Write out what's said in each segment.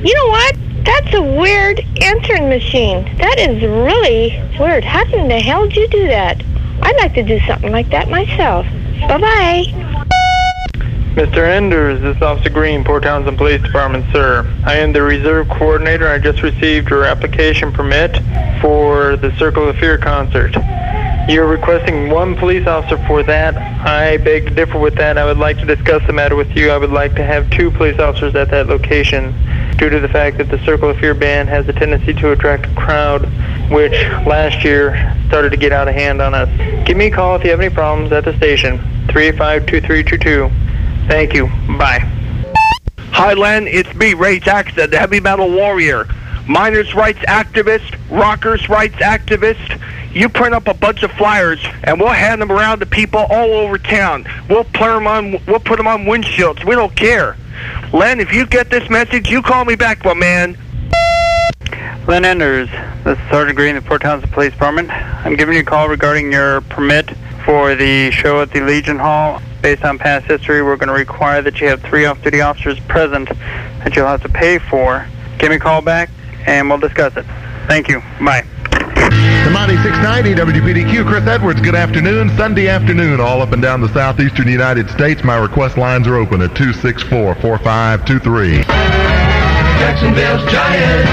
You know what? That's a weird answering machine. That is really weird. How in the hell did you do that? I'd like to do something like that myself. Bye-bye. Mr. Enders, this is Officer Green, Port Townsend Police Department, sir. I am the reserve coordinator. I just received your application permit for the Circle of Fear concert. You're requesting one police officer for that. I beg to differ with that. I would like to discuss the matter with you. I would like to have 2 police officers at that location due to the fact that the Circle of Fear band has a tendency to attract a crowd, which last year started to get out of hand on us. Give me a call if you have any problems at the station, 385-2322. Thank you. Bye. Hi, Len. It's me, Ray Jackson, the heavy metal warrior, miners' rights activist, rockers' rights activist. You print up a bunch of flyers, and we'll hand them around to people all over town. We'll put them on windshields. We don't care. Len, if you get this message, you call me back, my man. Len Enders, this is Sergeant Green, the Port Townsend Police Department. I'm giving you a call regarding your permit for the show at the Legion Hall. Based on past history, we're going to require that you have 3 off-duty officers present that you'll have to pay for. Give me a call back, and we'll discuss it. Thank you. Bye. The Mighty 690 WPDQ, Chris Edwards, good afternoon. Sunday afternoon, all up and down the southeastern United States. My request lines are open at 264-4523. Jacksonville's Giant,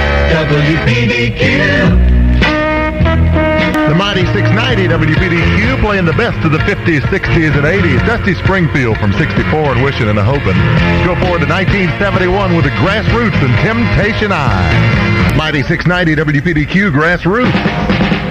WPDQ. The Mighty 690 WPDQ playing the best of the 50s, 60s, and 80s. Dusty Springfield from 64 and Wishing and a Hoping. Go forward to 1971 with the Grassroots and Temptation Eye. Mighty 690 WPDQ Grassroots.